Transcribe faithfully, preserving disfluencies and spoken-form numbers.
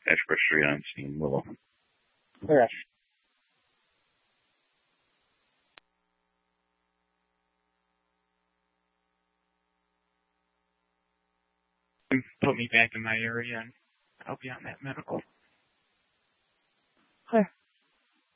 Express Street on Steam Willow. Okay. Put me back in my area and I'll be on that medical. Okay.